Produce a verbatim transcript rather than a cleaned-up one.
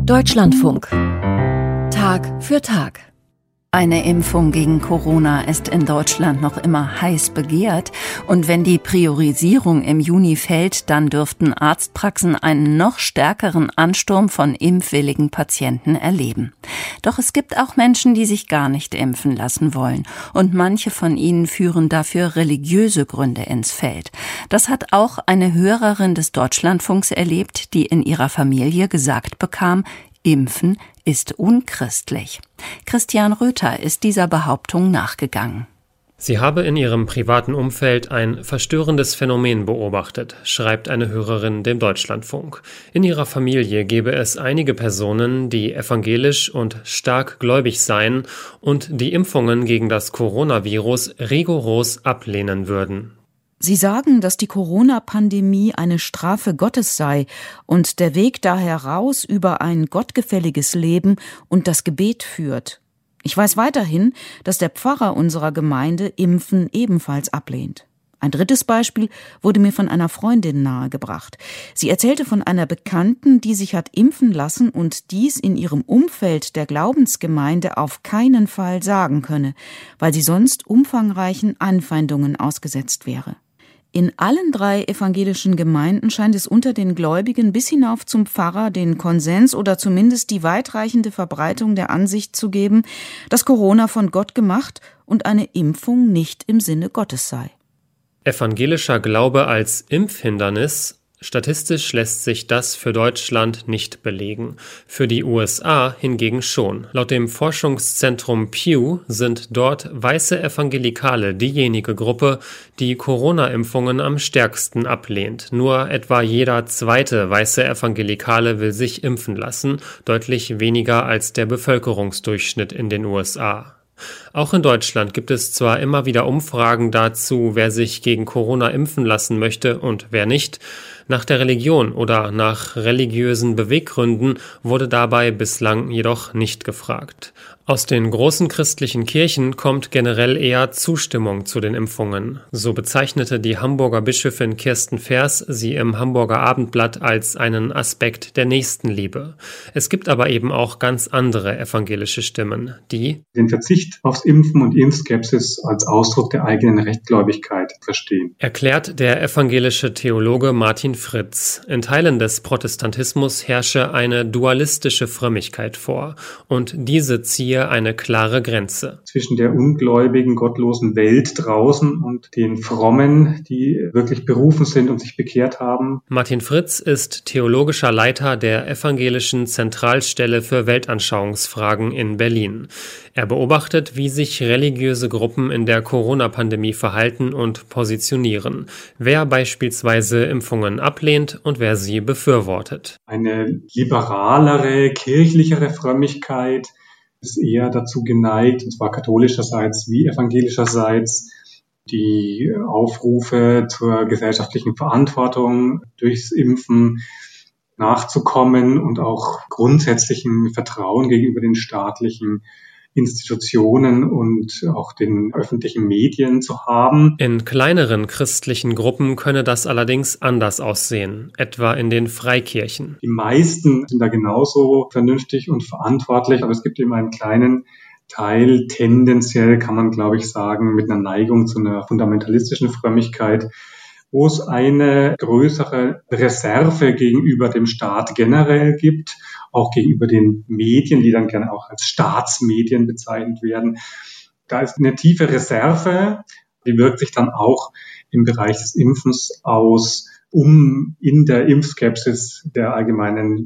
Deutschlandfunk. Tag für Tag. Eine Impfung gegen Corona ist in Deutschland noch immer heiß begehrt. Und wenn die Priorisierung im Juni fällt, dann dürften Arztpraxen einen noch stärkeren Ansturm von impfwilligen Patienten erleben. Doch es gibt auch Menschen, die sich gar nicht impfen lassen wollen. Und manche von ihnen führen dafür religiöse Gründe ins Feld. Das hat auch eine Hörerin des Deutschlandfunks erlebt, die in ihrer Familie gesagt bekam, Impfen ist unchristlich. Christian Röther ist dieser Behauptung nachgegangen. Sie habe in ihrem privaten Umfeld ein verstörendes Phänomen beobachtet, schreibt eine Hörerin dem Deutschlandfunk. In ihrer Familie gebe es einige Personen, die evangelisch und stark gläubig seien und die Impfungen gegen das Coronavirus rigoros ablehnen würden. Sie sagen, dass die Corona-Pandemie eine Strafe Gottes sei und der Weg da heraus über ein gottgefälliges Leben und das Gebet führt. Ich weiß weiterhin, dass der Pfarrer unserer Gemeinde Impfen ebenfalls ablehnt. Ein drittes Beispiel wurde mir von einer Freundin nahegebracht. Sie erzählte von einer Bekannten, die sich hat impfen lassen und dies in ihrem Umfeld der Glaubensgemeinde auf keinen Fall sagen könne, weil sie sonst umfangreichen Anfeindungen ausgesetzt wäre. In allen drei evangelischen Gemeinden scheint es unter den Gläubigen bis hinauf zum Pfarrer den Konsens oder zumindest die weitreichende Verbreitung der Ansicht zu geben, dass Corona von Gott gemacht und eine Impfung nicht im Sinne Gottes sei. Evangelischer Glaube als Impfhindernis? Statistisch lässt sich das für Deutschland nicht belegen. Für die U S A hingegen schon. Laut dem Forschungszentrum Pew sind dort weiße Evangelikale diejenige Gruppe, die Corona-Impfungen am stärksten ablehnt. Nur etwa jeder zweite weiße Evangelikale will sich impfen lassen, deutlich weniger als der Bevölkerungsdurchschnitt in den U S A. Auch in Deutschland gibt es zwar immer wieder Umfragen dazu, wer sich gegen Corona impfen lassen möchte und wer nicht. Nach der Religion oder nach religiösen Beweggründen wurde dabei bislang jedoch nicht gefragt. Aus den großen christlichen Kirchen kommt generell eher Zustimmung zu den Impfungen. So bezeichnete die Hamburger Bischöfin Kirsten Vers sie im Hamburger Abendblatt als einen Aspekt der Nächstenliebe. Es gibt aber eben auch ganz andere evangelische Stimmen, die den Verzicht aufs Impfen und Impfskepsis als Ausdruck der eigenen Rechtgläubigkeit verstehen. Erklärt der evangelische Theologe Martin Fritz. In Teilen des Protestantismus herrsche eine dualistische Frömmigkeit vor und diese ziehe eine klare Grenze. Zwischen der ungläubigen, gottlosen Welt draußen und den Frommen, die wirklich berufen sind und sich bekehrt haben. Martin Fritz ist theologischer Leiter der Evangelischen Zentralstelle für Weltanschauungsfragen in Berlin. Er beobachtet, wie sich religiöse Gruppen in der Corona-Pandemie verhalten und positionieren, wer beispielsweise Impfungen ablehnt und wer sie befürwortet. Eine liberalere, kirchlichere Frömmigkeit ist eher dazu geneigt, und zwar katholischerseits wie evangelischerseits, die Aufrufe zur gesellschaftlichen Verantwortung durchs Impfen nachzukommen und auch grundsätzlichen Vertrauen gegenüber den staatlichen Institutionen und auch den öffentlichen Medien zu haben. In kleineren christlichen Gruppen könne das allerdings anders aussehen, etwa in den Freikirchen. Die meisten sind da genauso vernünftig und verantwortlich, aber es gibt eben einen kleinen Teil, tendenziell kann man, glaube ich, sagen, mit einer Neigung zu einer fundamentalistischen Frömmigkeit, wo es eine größere Reserve gegenüber dem Staat generell gibt, auch gegenüber den Medien, die dann gerne auch als Staatsmedien bezeichnet werden. Da ist eine tiefe Reserve, die wirkt sich dann auch im Bereich des Impfens aus, um in der Impfskepsis der allgemeinen